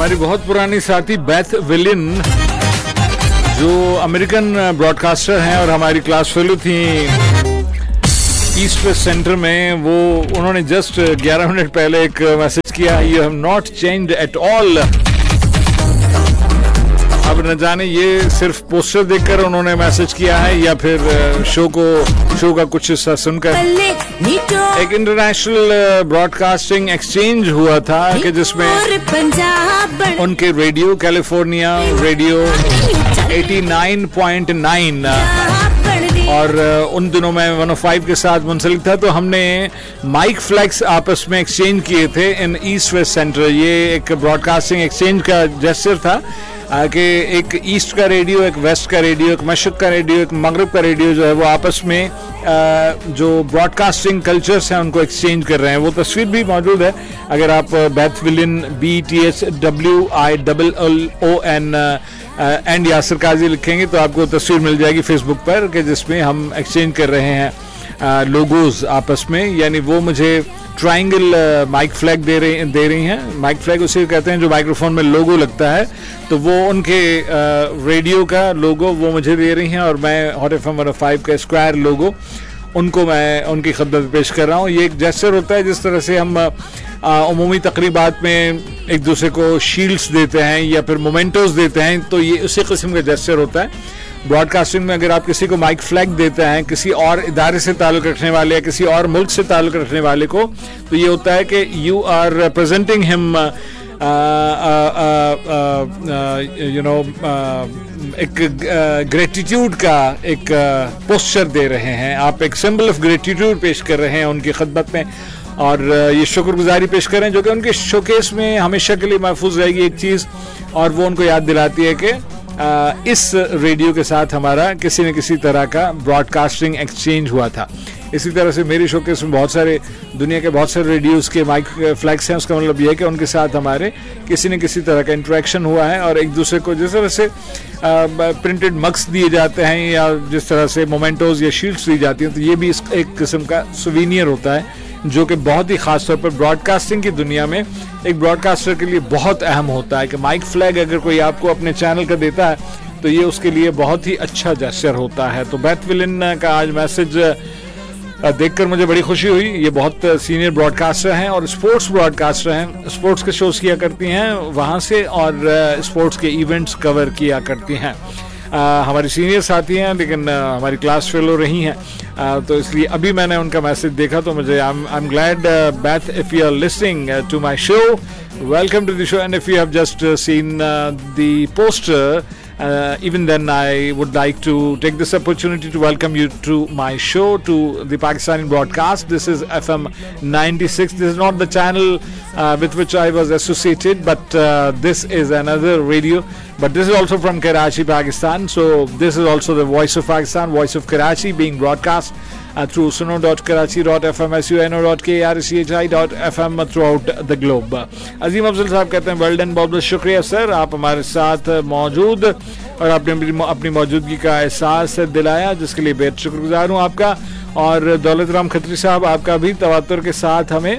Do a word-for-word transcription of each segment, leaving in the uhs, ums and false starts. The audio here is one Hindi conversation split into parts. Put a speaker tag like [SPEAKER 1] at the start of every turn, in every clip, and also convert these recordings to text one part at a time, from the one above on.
[SPEAKER 1] हमारी बहुत पुरानी साथी बेथ विलिन, जो अमेरिकन ब्रॉडकास्टर हैं और हमारी क्लास फेलो थी ईस्ट वेस्ट सेंटर में, वो उन्होंने जस्ट ग्यारह मिनट पहले एक मैसेज किया, you have not changed at all. अब न जाने ये सिर्फ पोस्टर देखकर उन्होंने मैसेज किया है या फिर शो को शो का कुछ हिस्सा सुनकर। एक इंटरनेशनल ब्रॉडकास्टिंग एक्सचेंज हुआ था कि जिसमें उनके रेडियो कैलिफोर्निया रेडियो नवासी पॉइंट नौ और उन दिनों में एक सौ पाँच के साथ मुंसलिक था, तो हमने माइक फ्लैग्स आपस में एक्सचेंज किए थे इन ईस्ट वेस्ट सेंटर। ये एक ब्रॉडकास्टिंग एक्सचेंज का जेस्चर था कि एक ईस्ट का रेडियो, एक वेस्ट का रेडियो, एक मशरक का रेडियो, एक मगरब का रेडियो जो है वो आपस में जो ब्रॉडकास्टिंग कल्चर्स हैं उनको एक्सचेंज कर रहे हैं। वो तस्वीर भी मौजूद है, अगर आप Beth विलिन B T H W I double L O N and Yasir काजी लिखेंगे तो आपको तस्वीर मिल जाएगी फेसबुक पर, कि जिसमें हम एक्सचेंज कर रहे हैं लोगोज आपस में। यानी वो मुझे ट्रायंगल माइक फ्लैग दे रही दे रही हैं। माइक फ्लैग उसे कहते हैं जो माइक्रोफोन में लोगो लगता है, तो वो उनके रेडियो का लोगो वो मुझे दे रही हैं और मैं हॉट एफ एम वन ओ फाइव का स्क्वायर लोगो उनको मैं उनकी खिदमत पेश कर रहा हूँ। ये एक जेस्चर होता है, जिस तरह से हम उमूमी तकरीबात में एक दूसरे को शील्ड्स देते हैं या फिर मोमेंटोस देते हैं, तो ये उसी किस्म का जेस्चर होता है। ब्रॉडकास्टिंग में अगर आप किसी को माइक फ्लैग देते हैं, किसी और इदारे से ताल्लुक़ रखने वाले या किसी और मुल्क से ताल्लुक़ रखने वाले को, तो ये होता है कि you are representing him, you know, एक ग्रेटिट्यूड का एक पोस्चर दे रहे हैं, आप एक सिंबल ऑफ ग्रेटिट्यूड पेश कर रहे हैं उनकी खिदमत में, और ये शुक्रगुजारी पेश कर रहे हैं जो कि उनके शोकेस में हमेशा के लिए महफूज रहेगी एक चीज़, और वो उनको याद दिलाती है कि आ, इस रेडियो के साथ हमारा किसी न किसी तरह का ब्रॉडकास्टिंग एक्सचेंज हुआ था। इसी तरह से मेरी शोकेस में बहुत सारे दुनिया के बहुत सारे रेडियोज़ के माइक फ्लैग्स हैं। उसका मतलब यह है कि उनके साथ हमारे किसी न किसी तरह का इंटरेक्शन हुआ है, और एक दूसरे को जिस तरह से प्रिंटेड मग्स दिए जाते हैं या जिस तरह से मोमेंटोज या शील्ड्स दी जाती हैं, तो ये भी इस एक किस्म का सुवीनियर होता है जो कि बहुत ही ख़ास तौर पर ब्रॉडकास्टिंग की दुनिया में एक ब्रॉडकास्टर के लिए बहुत अहम होता है। कि माइक फ्लैग अगर कोई आपको अपने चैनल का देता है तो ये उसके लिए बहुत ही अच्छा जेस्चर होता है। तो बेथ विलिन का आज मैसेज देखकर मुझे बड़ी खुशी हुई। ये बहुत सीनियर ब्रॉडकास्टर हैं और स्पोर्ट्स ब्रॉडकास्टर हैं, स्पोर्ट्स के शोज़ किया करती हैं वहाँ से, और स्पोर्ट्स के इवेंट्स कवर किया करती हैं। आ, हमारी सीनियर साथी हैं लेकिन आ, हमारी क्लास फेलो रही हैं, आ, तो इसलिए अभी मैंने उनका मैसेज देखा तो मुझे I am glad Beth if you are listening to my show, welcome to the show, and if you have just seen the poster, Uh, even then I would like to take this opportunity to welcome you to my show, to the Pakistani broadcast. This is F M ninety-six. This is not the channel uh, with which I was associated, but uh, this is another radio, but this is also from Karachi, Pakistan. So this is also the Voice of Pakistan, Voice of Karachi, being broadcast uh, through suno dot karachi dot f m, suno dot karachi dot f m throughout the globe. अजीम अफजल साहब कहते हैं वेल डन, बहुत बहुत शुक्रिया सर, आप हमारे साथ मौजूद और आपने अपनी मौजूदगी का एहसास दिलाया, जिसके लिए बेहद शुक्रगुजार हूँ आपका। और दौलत राम खत्री साहब, आपका भी तवातुर के साथ हमें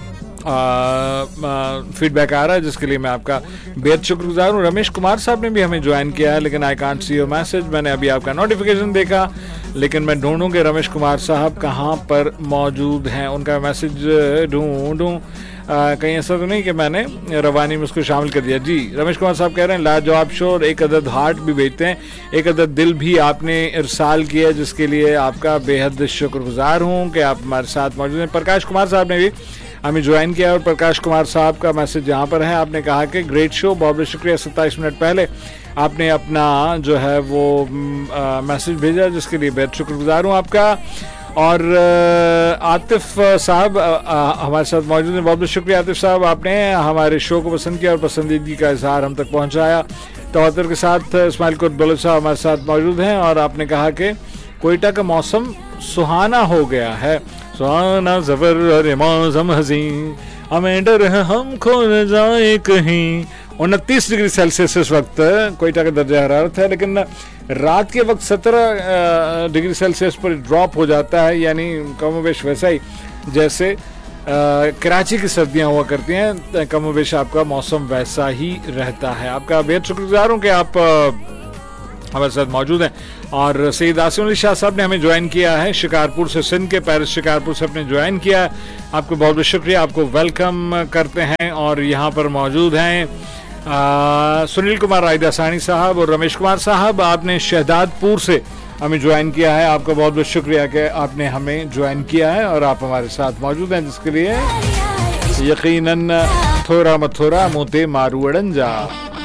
[SPEAKER 1] फीडबैक आ रहा है, जिसके लिए मैं आपका बेहद शुक्रगुजार हूँ। रमेश कुमार साहब ने भी हमें ज्वाइन किया है, लेकिन I can't see your message. मैंने अभी आपका नोटिफिकेशन देखा, लेकिन मैं ढूंढूं कि रमेश कुमार साहब कहाँ पर मौजूद हैं, उनका मैसेज ढूंढूं। कहीं ऐसा तो नहीं कि मैंने रवानी में उसको शामिल कर दिया। जी, रमेश कुमार साहब कह रहे हैं लाजवाब शो, और एक अदद हार्ट भी भेजते हैं, एक अदद दिल भी आपने इरसाल किया, जिसके लिए आपका बेहद शुक्रगुजार हूँ कि आप हमारे साथ मौजूद हैं। प्रकाश कुमार साहब ने भी हमें ज्वाइन किया, और प्रकाश कुमार साहब का मैसेज यहाँ पर है। आपने कहा कि ग्रेट शो, बहुत बहुत शुक्रिया। सत्ताईस मिनट पहले आपने अपना जो है वो मैसेज भेजा, जिसके लिए बेहद शुक्रगुजार हूँ आपका। और आतिफ साहब हमारे साथ मौजूद हैं, बहुत बहुत शुक्रिया आतिफ साहब, आपने हमारे शो को पसंद किया और पसंदीदगी का इजहार हम तक पहुँचाया। तवत्तर के साथ इस्माइल कोट बलोच साहब हमारे साथ मौजूद हैं, और आपने कहा कि कोयटा का मौसम सुहाना हो गया है, सुहाना ज़बर मौसम हसीन, हमें डर है हम खो न जाए कहीं। उनतीस डिग्री सेल्सियस इस वक्त कोयटा का दर्जा हरारत है, लेकिन रात के वक्त सत्रह डिग्री सेल्सियस पर ड्रॉप हो जाता है, यानी कमोबेश वैसा ही जैसे कराची की सर्दियाँ हुआ करती हैं, कम बेश आपका मौसम वैसा ही रहता है। आपका बेहद शुक्रगुजार हूँ कि आप हमारे साथ मौजूद हैं। और सईद आसिम अली शाह साहब ने हमें ज्वाइन किया है शिकारपुर से, सिंध के पेरिस शिकारपुर से अपने ज्वाइन किया। आपको बहुत बहुत शुक्रिया, आपको वेलकम करते हैं। और यहाँ पर मौजूद हैं आ, सुनील कुमार रायदासानी साहब और रमेश कुमार साहब, आपने शहदादपुर से हमें ज्वाइन किया है। आपका बहुत बहुत शुक्रिया कि आपने हमें ज्वाइन किया है और आप हमारे साथ मौजूद हैं, जिसके लिए यकीनन थोड़ा मथोरा मोते मारू अड़न जा।